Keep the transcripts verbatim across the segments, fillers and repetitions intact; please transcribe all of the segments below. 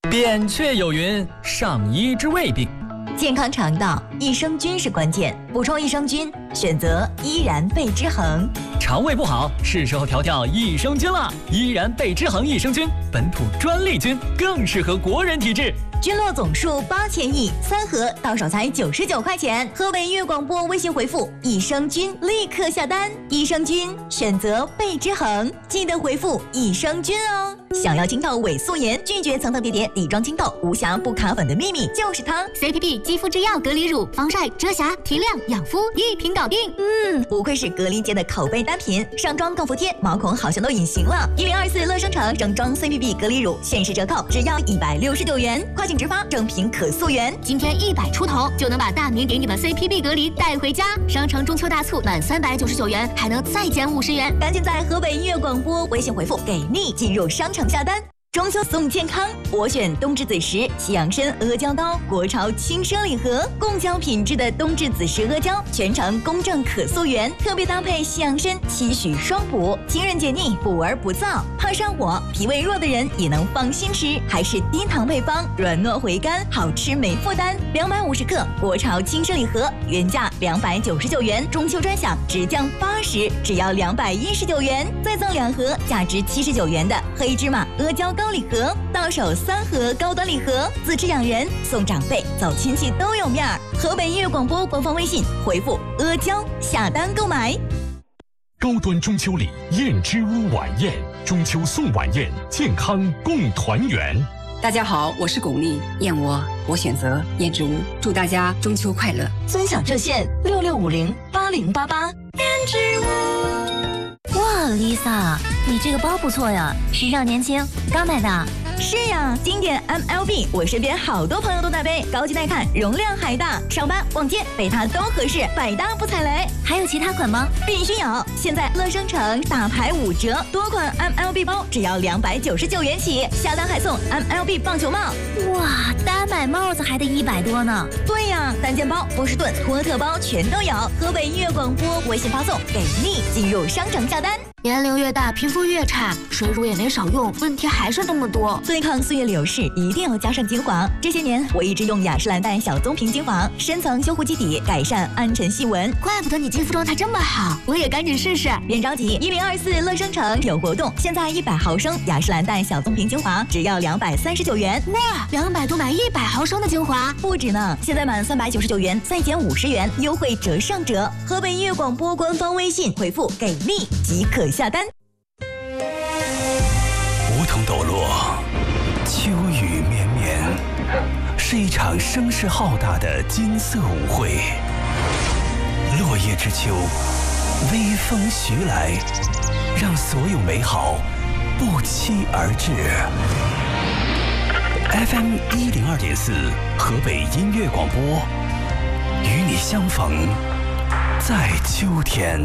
扁鹊有云：上医之未病。 健康肠道，益生菌是关键。补充益生菌，选择依然贝之恒。 肠胃不好，是时候调调益生菌了。依然贝之恒益生菌，本土专利菌，更适合国人体质。 菌落总数八千亿，三盒到手才九十九块钱。河北音乐广播微信回复益生菌，立刻下单。益生菌选择贝之恒，记得回复益生菌哦。想要清透伪素颜，拒绝层层叠叠底妆清透，无瑕不卡粉的秘密就是它。 C P B 肌肤之钥隔离乳，防晒、遮瑕、提亮、养肤，一瓶搞定。 嗯，不愧是隔离界的口碑单品，上妆更服帖，毛孔好像都隐形了。一零二四乐生城整装 C P B 隔离乳限时折扣，只要一百六十九元，快请直发正品可溯源。 今天一百出头就能把大明给你的 C P B 隔离带回家。商城中秋大促满三百九十九元还能再减五十元， 赶紧在河北音乐广播微信回复给力进入商城下单。中秋送健康，我选冬至子时西洋参阿胶糕，国潮轻奢礼盒，贡胶品质的冬至子时阿胶，全程公正可溯源，特别搭配西洋参，期许双补，清润解腻，补而不燥，怕上火、脾胃弱的人也能放心吃，还是低糖配方，软糯回甘，好吃没负担。两百五十克国潮轻奢礼盒，原价两百九十九元，中秋专享直降八十，只要两百一十九元，再赠两盒价值七十九元的黑芝麻阿胶糕礼盒，到手三盒高端礼盒，自吃养人，送长辈，走亲戚都有面儿。河北音乐广播官方微信回复阿胶下单购买。 高端中秋礼燕之屋晚宴，中秋送晚宴，健康共团圆。 大家好，我是巩俐，燕窝我选择燕之屋，祝大家中秋快乐。 尊享热线六六五零八零八八。燕之屋。 哇 ，Lisa， 你这个包不错呀，时尚年轻，刚买的。 是呀，经典 M L B， 我身边好多朋友都在背，高级耐看，容量还大，上班逛街背它都合适，百搭不踩雷。 还有其他款吗？ 必须有！现在乐生城大牌五折，多款 M L B 包只要两百九十九元起，下单还送 M L B 棒球帽。 哇，单买帽子还得一百多呢。 对呀，单肩包、波士顿、托特包全都有。河北音乐广播微信发送给力，进入商城下单。 年龄越大，皮肤越差，水乳也没少用，问题还是那么多。 对抗岁月流逝，一定要加上精华。这些年，我一直用雅诗兰黛小棕瓶精华，深层修护基底，改善暗沉细纹。 怪不得你肌肤状态这么好，我也赶紧试试。 别着急，一零二四乐生城有活动，现在一百毫升雅诗兰黛小棕瓶精华只要两百三十九元。 哇，两百多买一百毫升的精华， 不止呢！现在满三百九十九元再减五十元，优惠折上折。河北音乐广播官方微信回复给力即可下单。 梧桐抖落，秋雨绵绵，是一场声势浩大的金色舞会。落叶之秋，微风徐来，让所有美好不期而至。F M 一零二点四，河北音乐广播，与你相逢在秋天。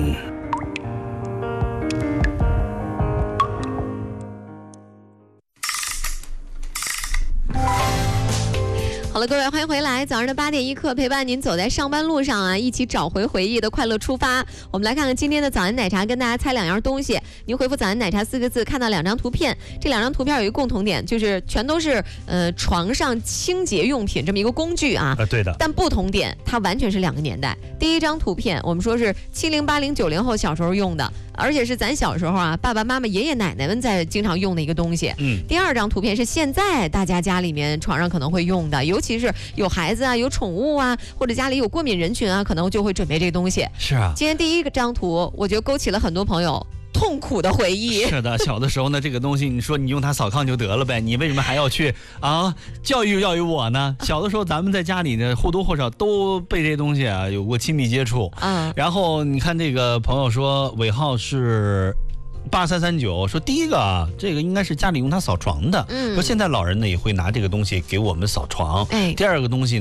好了，各位，欢迎回来。早上的八点一刻，陪伴您走在上班路上啊，一起找回回忆的快乐出发。我们来看看今天的早安奶茶，跟大家猜两样东西。您回复早安奶茶四个字，看到两张图片，这两张图片有一个共同点，就是全都是呃床上清洁用品这么一个工具啊。 呃，对的。 但不同点，它完全是两个年代。第一张图片，我们说是七零八零九零后小时候用的，而且是咱小时候啊，爸爸妈妈、爷爷奶奶们在经常用的一个东西。 嗯。 第二张图片是现在大家家里面床上可能会用的，尤其是有孩子啊、有宠物啊，或者家里有过敏人群啊，可能就会准备这个东西。 是啊。 今天第一个张图，我觉得勾起了很多朋友痛苦的回忆。 是的，小的时候呢，这个东西你说你用它扫炕就得了呗，你为什么还要去啊教育教育我呢？小的时候咱们在家里呢，或多或少都被这些东西啊有过亲密接触。 嗯。 然后你看这个朋友说尾号是八三三九，说第一个啊，这个应该是家里用它扫床的。嗯。说现在老人呢也会拿这个东西给我们扫床。 哎。 第二个东西呢。